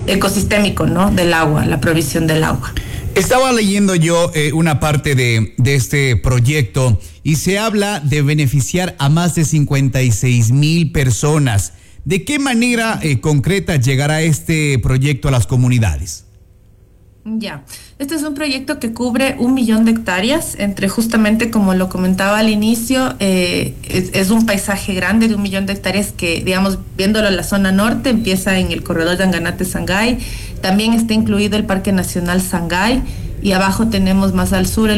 ecosistémico, ¿no? Del agua, la provisión del agua. Estaba leyendo yo una parte de este proyecto y se habla de beneficiar a más de 56,000 personas. ¿De qué manera concreta llegará este proyecto a las comunidades? Ya, este es un proyecto que cubre 1 millón de hectáreas, entre justamente, como lo comentaba al inicio, es un paisaje grande de 1 millón de hectáreas que, digamos, viéndolo en la zona norte, empieza en el corredor de Anganate-Sangay, también está incluido el Parque Nacional Sangay, y abajo tenemos más al sur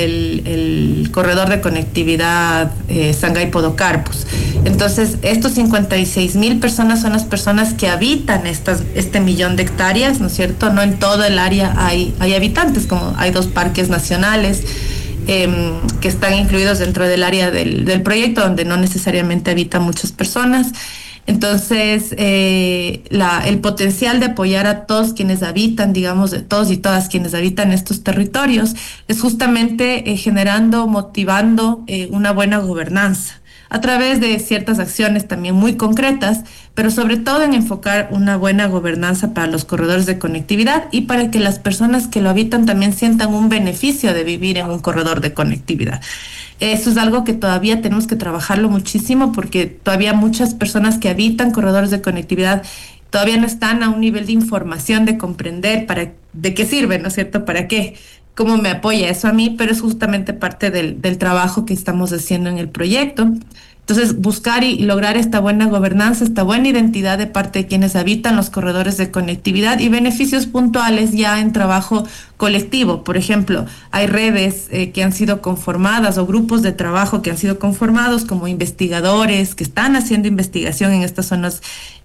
el corredor de conectividad Sangay-Podocarpus. Entonces, estos 56,000 personas son las personas que habitan este millón de hectáreas, ¿no es cierto? No en todo el área hay habitantes, como hay 2 parques nacionales que están incluidos dentro del área del proyecto, donde no necesariamente habitan muchas personas. Entonces, el potencial de apoyar a todos quienes habitan, digamos, todos y todas quienes habitan estos territorios, es justamente generando, motivando una buena gobernanza a través de ciertas acciones también muy concretas, pero sobre todo en enfocar una buena gobernanza para los corredores de conectividad y para que las personas que lo habitan también sientan un beneficio de vivir en un corredor de conectividad. Eso es algo que todavía tenemos que trabajarlo muchísimo, porque todavía muchas personas que habitan corredores de conectividad todavía no están a un nivel de información, de comprender de qué sirve, ¿no es cierto? ¿Para qué? ¿Cómo me apoya eso a mí? Pero es justamente parte del trabajo que estamos haciendo en el proyecto. Entonces, buscar y lograr esta buena gobernanza, esta buena identidad de parte de quienes habitan los corredores de conectividad y beneficios puntuales ya en trabajo colectivo. Por ejemplo, hay redes que han sido conformadas o grupos de trabajo que han sido conformados como investigadores que están haciendo investigación en estas zonas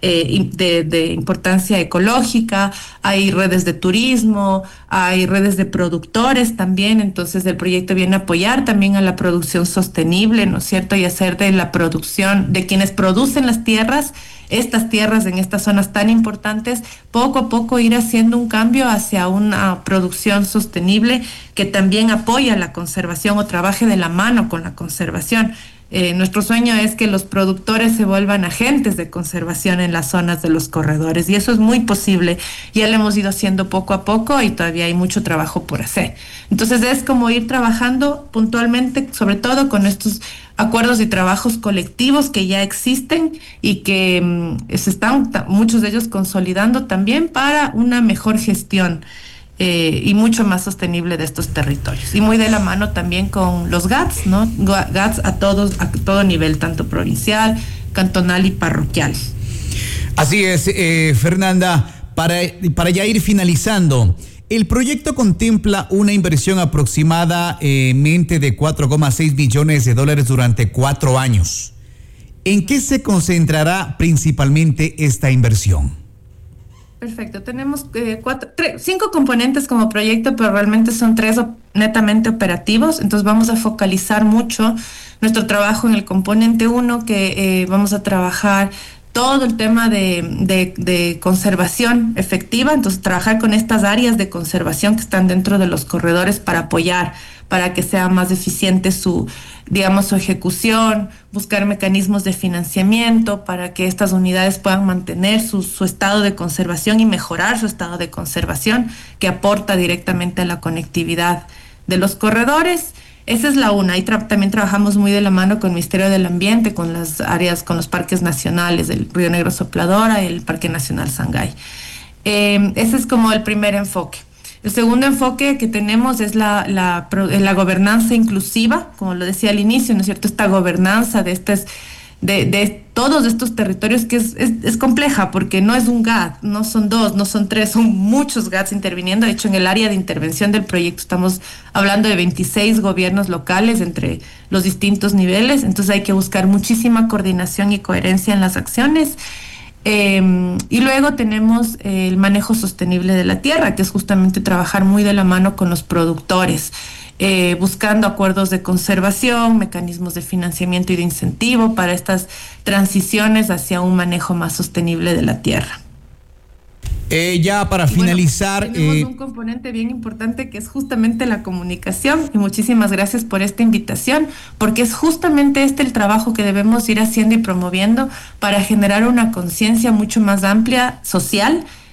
de importancia ecológica. Hay redes de turismo, hay redes de productores también. Entonces, el proyecto viene a apoyar también a la producción sostenible, ¿no es cierto? Y hacer de la producción de quienes producen las tierras, estas tierras en estas zonas tan importantes, poco a poco ir haciendo un cambio hacia una producción sostenible que también apoya la conservación o trabaje de la mano con la conservación. Nuestro sueño es que los productores se vuelvan agentes de conservación en las zonas de los corredores, y eso es muy posible. Ya lo hemos ido haciendo poco a poco y todavía hay mucho trabajo por hacer. Entonces es como ir trabajando puntualmente, sobre todo con estos acuerdos y trabajos colectivos que ya existen y que se están muchos de ellos consolidando también para una mejor gestión y mucho más sostenible de estos territorios. Y muy de la mano también con los GATS, ¿no? GATS a todo nivel, tanto provincial, cantonal y parroquial. Así es, Fernanda, para ya ir finalizando, el proyecto contempla una inversión aproximadamente de $4,6 millones durante 4 años. ¿En qué se concentrará principalmente esta inversión? Perfecto, tenemos 5 componentes como proyecto, pero realmente son 3 netamente operativos. Entonces vamos a focalizar mucho nuestro trabajo en el componente 1, que vamos a trabajar todo el tema de conservación efectiva. Entonces, trabajar con estas áreas de conservación que están dentro de los corredores para apoyar, para que sea más eficiente su ejecución, buscar mecanismos de financiamiento para que estas unidades puedan mantener su estado de conservación y mejorar su estado de conservación, que aporta directamente a la conectividad de los corredores. Esa es la una. Ahí también trabajamos muy de la mano con el Ministerio del Ambiente, con las áreas, con los parques nacionales, el Río Negro Sopladora y el Parque Nacional Sangay. Ese es como el primer enfoque. El segundo enfoque que tenemos es la gobernanza inclusiva, como lo decía al inicio, ¿no es cierto? Esta gobernanza de todos estos territorios que es compleja, porque no es un GAT, no son 2, no son 3, son muchos GATs interviniendo. De hecho, en el área de intervención del proyecto estamos hablando de 26 gobiernos locales entre los distintos niveles. Entonces hay que buscar muchísima coordinación y coherencia en las acciones. Y luego tenemos el manejo sostenible de la tierra, que es justamente trabajar muy de la mano con los productores, buscando acuerdos de conservación, mecanismos de financiamiento y de incentivo para estas transiciones hacia un manejo más sostenible de la tierra. Ya para finalizar... Bueno, tenemos un componente bien importante que es justamente la comunicación, y muchísimas gracias por esta invitación, porque es justamente el trabajo que debemos ir haciendo y promoviendo para generar una conciencia mucho más amplia social